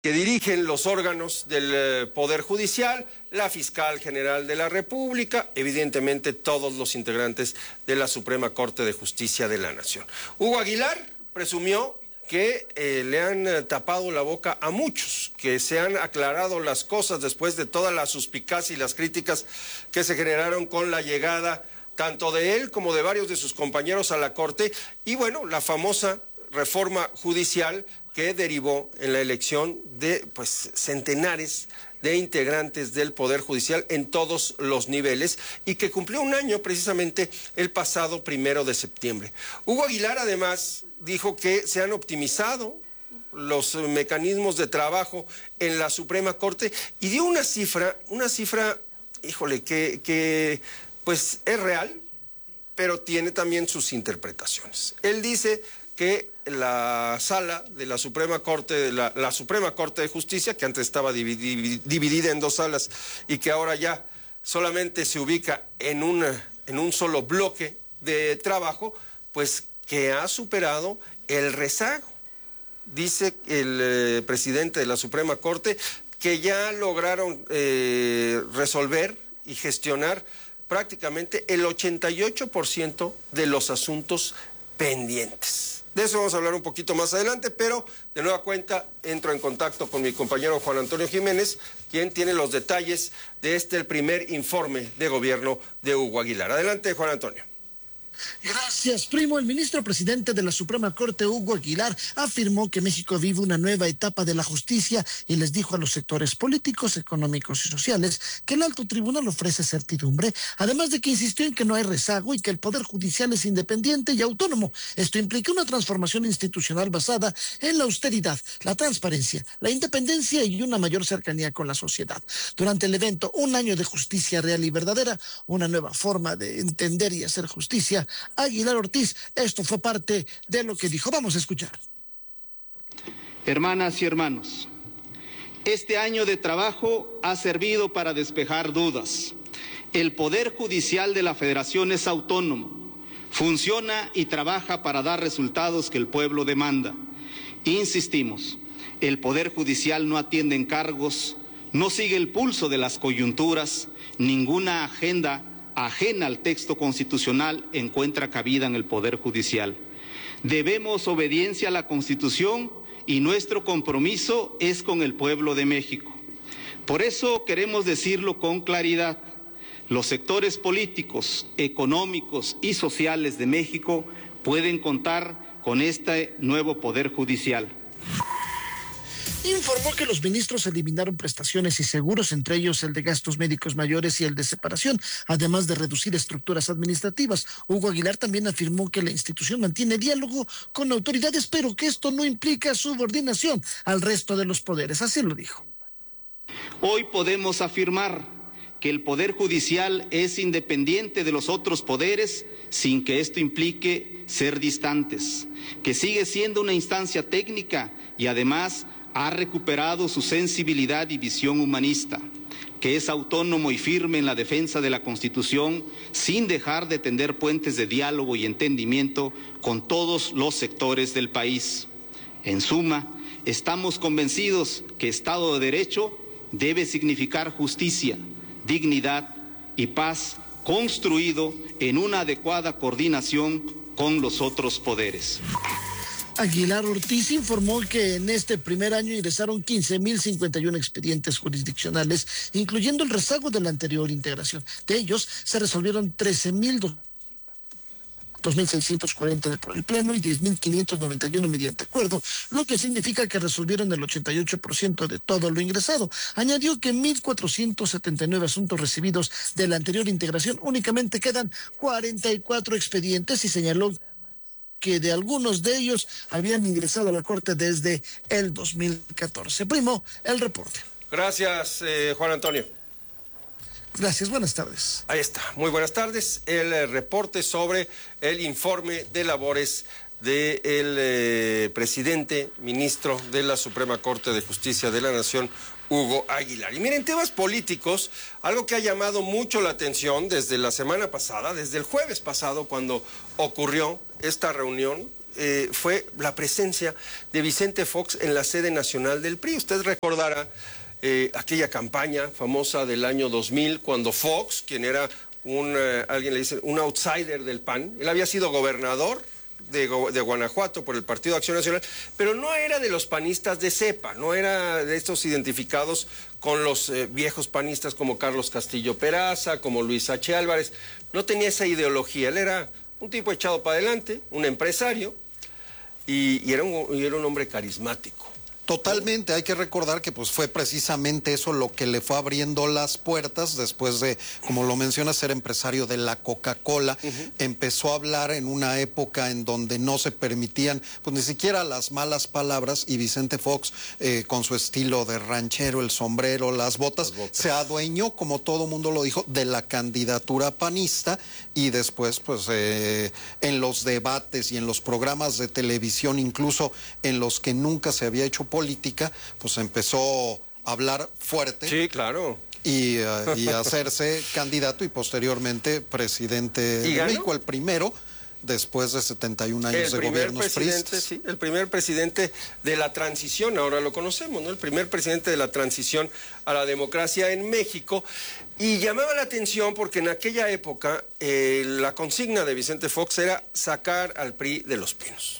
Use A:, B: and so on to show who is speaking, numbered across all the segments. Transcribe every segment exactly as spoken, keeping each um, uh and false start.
A: que dirigen los órganos del Poder Judicial, la Fiscal General de la República, evidentemente todos los integrantes de la Suprema Corte de Justicia de la Nación. Hugo Aguilar presumió que eh, le han tapado la boca a muchos, que se han aclarado las cosas después de toda la suspicacia y las críticas que se generaron con la llegada tanto de él como de varios de sus compañeros a la Corte, y bueno, la famosa reforma judicial que derivó en la elección de pues centenares de integrantes del Poder Judicial en todos los niveles y que cumplió un año precisamente el pasado primero de septiembre. Hugo Aguilar además dijo que se han optimizado los mecanismos de trabajo en la Suprema Corte y dio una cifra, una cifra, híjole, que, que pues es real, pero tiene también sus interpretaciones. Él dice que la sala de la Suprema Corte, de la, la Suprema Corte de Justicia, que antes estaba dividida, dividida en dos salas y que ahora ya solamente se ubica en, una, en un solo bloque de trabajo, pues que ha superado el rezago. Dice el eh, presidente de la Suprema Corte que ya lograron eh, resolver y gestionar prácticamente el ochenta y ocho por ciento de los asuntos pendientes. De eso vamos a hablar un poquito más adelante, pero de nueva cuenta entro en contacto con mi compañero Juan Antonio Jiménez, quien tiene los detalles de este el primer informe de gobierno de Hugo Aguilar. Adelante, Juan Antonio.
B: Gracias, primo. El ministro presidente de la Suprema Corte, Hugo Aguilar, afirmó que México vive una nueva etapa de la justicia y les dijo a los sectores políticos, económicos y sociales que el alto tribunal ofrece certidumbre, además de que insistió en que no hay rezago y que el Poder Judicial es independiente y autónomo. Esto implica una transformación institucional basada en la austeridad, la transparencia, la independencia y una mayor cercanía con la sociedad. Durante el evento Un año de justicia real y verdadera, una nueva forma de entender y hacer justicia, Aguilar Ortiz, esto fue parte de lo que dijo. Vamos a escuchar.
C: Hermanas y hermanos, este año de trabajo ha servido para despejar dudas. El Poder Judicial de la Federación es autónomo, funciona y trabaja para dar resultados que el pueblo demanda. Insistimos, el Poder Judicial no atiende encargos, no sigue el pulso de las coyunturas, ninguna agenda ajena al texto constitucional encuentra cabida en el Poder Judicial. Debemos obediencia a la Constitución y nuestro compromiso es con el pueblo de México. Por eso queremos decirlo con claridad. Los sectores políticos, económicos y sociales de México pueden contar con este nuevo Poder Judicial.
B: Informó que los ministros eliminaron prestaciones y seguros, entre ellos el de gastos médicos mayores y el de separación, además de reducir estructuras administrativas. Hugo Aguilar también afirmó que la institución mantiene diálogo con autoridades, pero que esto no implica subordinación al resto de los poderes. Así lo dijo.
C: Hoy podemos afirmar que el Poder Judicial es independiente de los otros poderes sin que esto implique ser distantes, que sigue siendo una instancia técnica y además ha recuperado su sensibilidad y visión humanista, que es autónomo y firme en la defensa de la Constitución sin dejar de tender puentes de diálogo y entendimiento con todos los sectores del país. En suma, estamos convencidos que Estado de Derecho debe significar justicia, dignidad y paz construido en una adecuada coordinación con los otros poderes.
B: Aguilar Ortiz informó que en este primer año ingresaron quince mil cincuenta y uno expedientes jurisdiccionales, incluyendo el rezago de la anterior integración. De ellos se resolvieron trece mil dos mil seiscientos cuarenta por el Pleno y diez mil quinientos noventa y uno mediante acuerdo, lo que significa que resolvieron el ochenta y ocho por ciento de todo lo ingresado. Añadió que mil cuatrocientos setenta y nueve asuntos recibidos de la anterior integración únicamente quedan cuarenta y cuatro expedientes y señaló que de algunos de ellos habían ingresado a la Corte desde el dos mil catorce. Primo, el reporte.
A: Gracias, eh, Juan Antonio.
B: Gracias, buenas tardes.
A: Ahí está, muy buenas tardes. El eh, reporte sobre el informe de labores del eh, presidente, ministro de la Suprema Corte de Justicia de la Nación, Hugo Aguilar. Y miren, temas políticos, algo que ha llamado mucho la atención desde la semana pasada, desde el jueves pasado, cuando ocurrió esta reunión eh, fue la presencia de Vicente Fox en la sede nacional del P R I. Usted recordará eh, aquella campaña famosa del año dos mil, cuando Fox, quien era un, eh, alguien le dice, un outsider del P A N, él había sido gobernador de, de Guanajuato por el Partido de Acción Nacional, pero no era de los panistas de cepa, no era de estos identificados con los eh, viejos panistas como Carlos Castillo Peraza, como Luis H. Álvarez. No tenía esa ideología, él era un tipo echado para adelante, un empresario, y, y, era, un, y era un hombre carismático.
D: Totalmente, hay que recordar que pues fue precisamente eso lo que le fue abriendo las puertas después de, como lo menciona, ser empresario de la Coca-Cola. Uh-huh. Empezó a hablar en una época en donde no se permitían pues ni siquiera las malas palabras, y Vicente Fox eh, con su estilo de ranchero, el sombrero, las botas, las botas, se adueñó, como todo mundo lo dijo, de la candidatura panista, y después pues eh, en los debates y en los programas de televisión, incluso en los que nunca se había hecho política, pues empezó a hablar fuerte.
A: Sí, claro.
D: Y, uh, y hacerse candidato y posteriormente presidente de México, el primero después de setenta y un años
A: el
D: de gobiernos
A: priistas. Sí, el primer presidente de la transición, ahora lo conocemos, ¿no? El primer presidente de la transición a la democracia en México. Y llamaba la atención porque en aquella época eh, la consigna de Vicente Fox era sacar al P R I de Los Pinos.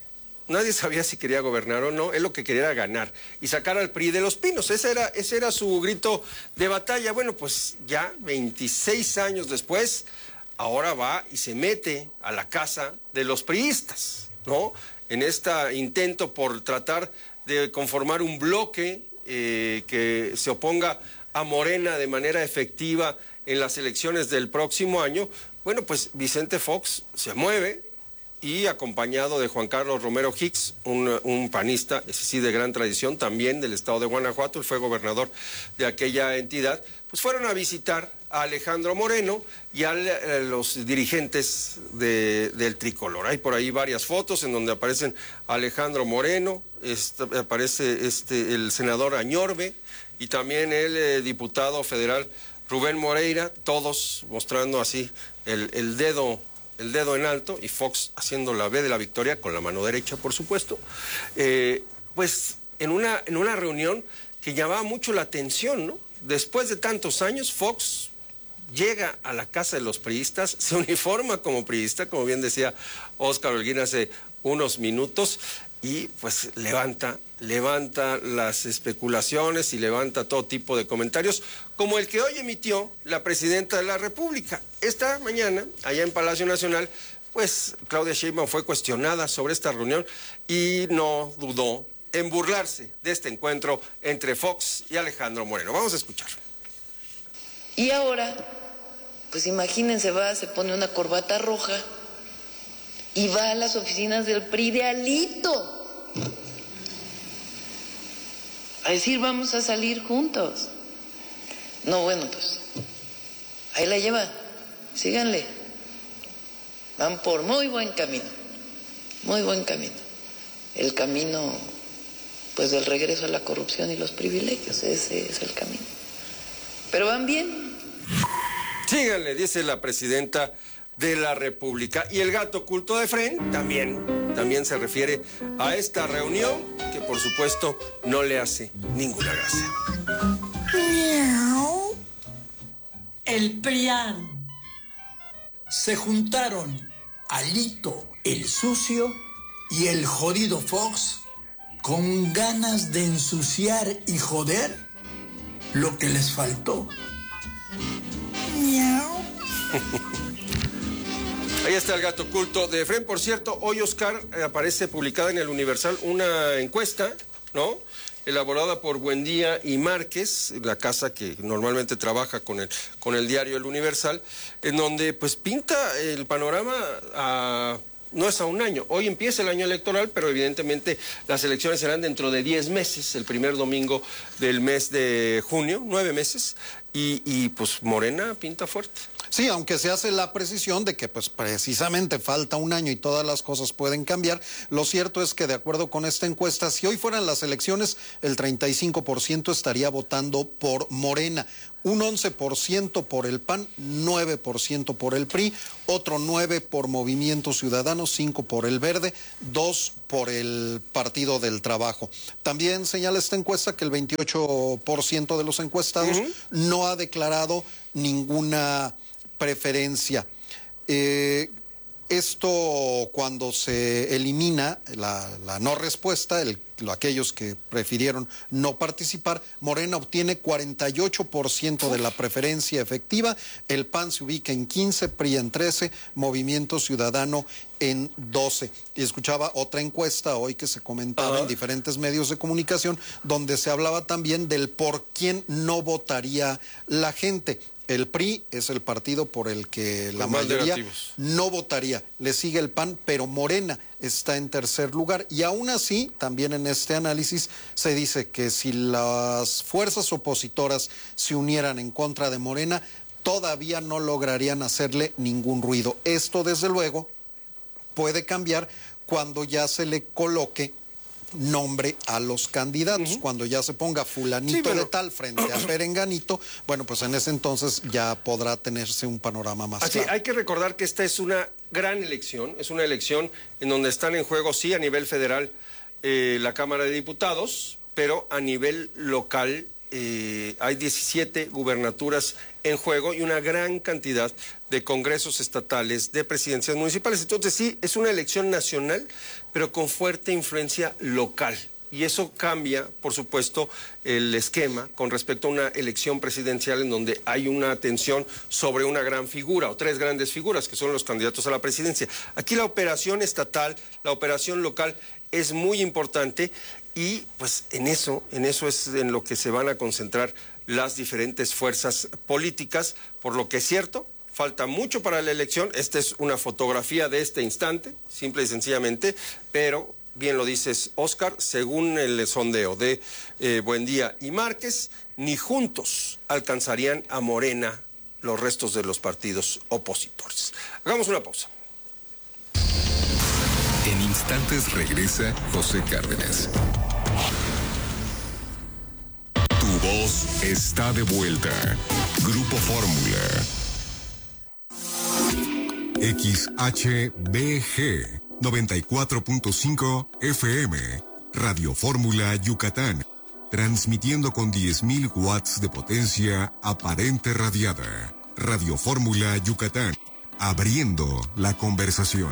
A: Nadie sabía si quería gobernar o no, él lo que quería era ganar y sacar al P R I de Los Pinos. Ese era, ese era su grito de batalla. Bueno, pues ya veintiséis años después, ahora va y se mete a la casa de los priistas, ¿no? En este intento por tratar de conformar un bloque eh, que se oponga a Morena de manera efectiva en las elecciones del próximo año. Bueno, pues Vicente Fox se mueve, y acompañado de Juan Carlos Romero Hicks, un, un panista, ese sí de gran tradición, también del estado de Guanajuato, él fue gobernador de aquella entidad, pues fueron a visitar a Alejandro Moreno y a los dirigentes de, del tricolor. Hay por ahí varias fotos en donde aparecen Alejandro Moreno, este, aparece este, el senador Añorbe y también el eh, diputado federal Rubén Moreira, todos mostrando así el, el dedo el dedo en alto, y Fox haciendo la V de la victoria con la mano derecha, por supuesto, eh, pues en una, en una reunión que llamaba mucho la atención, ¿no? Después de tantos años, Fox llega a la casa de los priistas, se uniforma como priista, como bien decía Óscar Holguín hace unos minutos, y pues levanta, levanta las especulaciones y levanta todo tipo de comentarios, como el que hoy emitió la presidenta de la República. Esta mañana, allá en Palacio Nacional, pues Claudia Sheinbaum fue cuestionada sobre esta reunión y no dudó en burlarse de este encuentro entre Fox y Alejandro Moreno. Vamos a escuchar.
E: Y ahora, pues imagínense, va, se pone una corbata roja y va a las oficinas del P R I de Alito a decir vamos a salir juntos. No, bueno, pues ahí la llevan, síganle, van por muy buen camino, muy buen camino, el camino pues del regreso a la corrupción y los privilegios, ese es el camino, pero van bien.
A: Síganle, dice la presidenta de la República. Y el gato oculto de Fren también, también se refiere a esta reunión que por supuesto no le hace ninguna gracia.
F: Miau. El PRIAN. Se juntaron Alito, el sucio, y el jodido Fox con ganas de ensuciar y joder lo que les faltó. Miau.
A: Ahí está el gato oculto de Efraín. Por cierto, hoy, Oscar, eh, aparece publicada en el Universal una encuesta, ¿no? Elaborada por Buendía y Márquez, la casa que normalmente trabaja con el, con el diario El Universal, en donde pues pinta el panorama a... No es a un año. Hoy empieza el año electoral, pero evidentemente las elecciones serán dentro de diez meses, el primer domingo del mes de junio, nueve meses, y, y pues Morena pinta fuerte.
D: Sí, aunque se hace la precisión de que pues precisamente falta un año y todas las cosas pueden cambiar, lo cierto es que de acuerdo con esta encuesta, si hoy fueran las elecciones, el treinta y cinco por ciento estaría votando por Morena, un once por ciento por el P A N, nueve por ciento por el P R I, otro nueve por ciento por Movimiento Ciudadano, cinco por el Verde, dos por el Partido del Trabajo. También señala esta encuesta que el veintiocho por ciento de los encuestados uh-huh. no ha declarado ninguna preferencia. Eh, esto cuando se elimina la, la no respuesta, el, aquellos que prefirieron no participar, Morena obtiene cuarenta y ocho por ciento de la preferencia efectiva, el P A N se ubica en quince, P R I en trece, Movimiento Ciudadano en doce. Y escuchaba otra encuesta hoy que se comentaba uh-huh. en diferentes medios de comunicación, donde se hablaba también del por quién no votaría la gente. El P R I es el partido por el que la mayoría no votaría. Le sigue el P A N, pero Morena está en tercer lugar. Y aún así, también en este análisis se dice que si las fuerzas opositoras se unieran en contra de Morena, todavía no lograrían hacerle ningún ruido. Esto, desde luego, puede cambiar cuando ya se le coloque nombre a los candidatos, uh-huh. cuando ya se ponga fulanito sí, bueno. de tal frente a Perenganito, bueno, pues en ese entonces ya podrá tenerse un panorama más
A: Así,
D: claro.
A: Hay que recordar que esta es una gran elección, es una elección en donde están en juego, sí, a nivel federal, eh, la Cámara de Diputados, pero a nivel local eh, hay diecisiete gubernaturas en juego y una gran cantidad de congresos estatales, de presidencias municipales. Entonces sí, es una elección nacional, pero con fuerte influencia local. Y eso cambia, por supuesto, el esquema con respecto a una elección presidencial en donde hay una atención sobre una gran figura o tres grandes figuras que son los candidatos a la presidencia. Aquí la operación estatal, la operación local es muy importante y pues en eso, en eso es en lo que se van a concentrar las diferentes fuerzas políticas, por lo que es cierto, falta mucho para la elección. Esta es una fotografía de este instante, simple y sencillamente, pero bien lo dices, Oscar, según el sondeo de eh, Buendía y Márquez, ni juntos alcanzarían a Morena los restos de los partidos opositores. Hagamos una pausa.
G: En instantes regresa José Cárdenas. Tu voz está de vuelta. Grupo Fórmula. X H B G noventa y cuatro punto cinco F M, Radio Fórmula Yucatán, transmitiendo con diez mil watts de potencia aparente radiada. Radio Fórmula Yucatán, abriendo la conversación.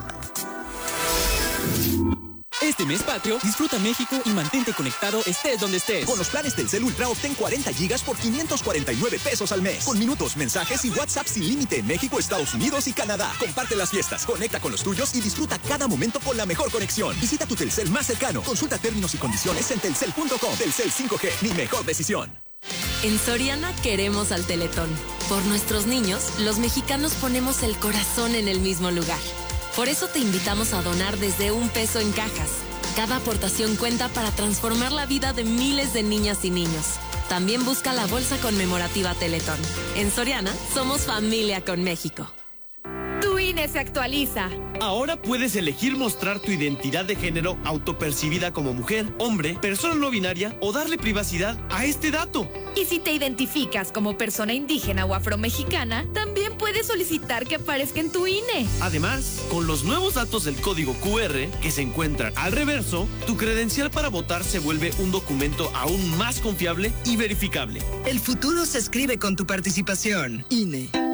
H: Este mes patrio, disfruta México y mantente conectado estés donde estés.
I: Con los planes Telcel Ultra obtén cuarenta gigas por quinientos cuarenta y nueve pesos al mes. Con minutos, mensajes y WhatsApp sin límite en México, Estados Unidos y Canadá. Comparte las fiestas, conecta con los tuyos y disfruta cada momento con la mejor conexión. Visita tu Telcel más cercano. Consulta términos y condiciones en telcel punto com. Telcel cinco G, mi mejor decisión.
J: En Soriana queremos al Teletón. Por nuestros niños, los mexicanos ponemos el corazón en el mismo lugar. Por eso te invitamos a donar desde un peso en cajas. Cada aportación cuenta para transformar la vida de miles de niñas y niños. También busca la bolsa conmemorativa Teletón. En Soriana, somos familia con México.
K: Tu I N E se actualiza.
L: Ahora puedes elegir mostrar tu identidad de género autopercibida como mujer, hombre, persona no binaria o darle privacidad a este dato.
K: Y si te identificas como persona indígena o afromexicana, también puedes solicitar que aparezca en tu I N E.
L: Además, con los nuevos datos del código Q R que se encuentran al reverso, tu credencial para votar se vuelve un documento aún más confiable y verificable.
M: El futuro se escribe con tu participación. I N E.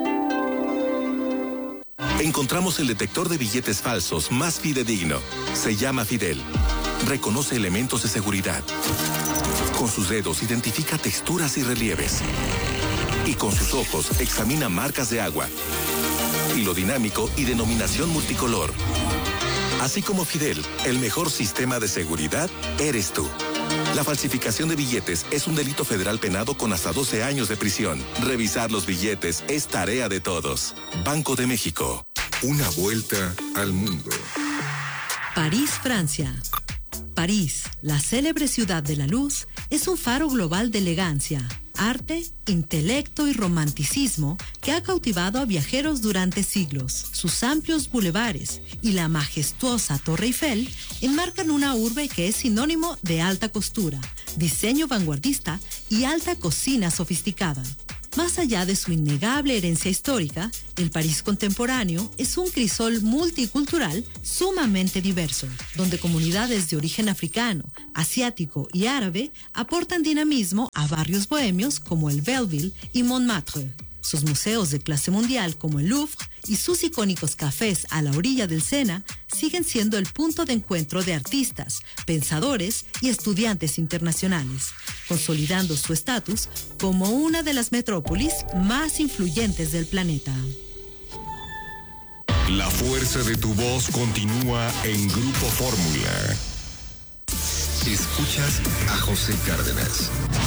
G: Encontramos el detector de billetes falsos más fidedigno. Se llama Fidel. Reconoce elementos de seguridad. Con sus dedos identifica texturas y relieves. Y con sus ojos examina marcas de agua. Hilo dinámico y denominación multicolor. Así como Fidel, el mejor sistema de seguridad eres tú. La falsificación de billetes es un delito federal penado con hasta doce años de prisión. Revisar los billetes es tarea de todos. Banco de México. Una vuelta al mundo.
N: París, Francia. París, la célebre ciudad de la luz, es un faro global de elegancia, arte, intelecto y romanticismo que ha cautivado a viajeros durante siglos. Sus amplios bulevares y la majestuosa Torre Eiffel enmarcan una urbe que es sinónimo de alta costura, diseño vanguardista y alta cocina sofisticada. Más allá de su innegable herencia histórica, el París contemporáneo es un crisol multicultural sumamente diverso, donde comunidades de origen africano, asiático y árabe aportan dinamismo a barrios bohemios como el Belleville y Montmartre. Sus museos de clase mundial como el Louvre y sus icónicos cafés a la orilla del Sena siguen siendo el punto de encuentro de artistas, pensadores y estudiantes internacionales, consolidando su estatus como una de las metrópolis más influyentes del planeta.
O: La fuerza de tu voz continúa en Grupo Fórmula. Escuchas a José Cárdenas.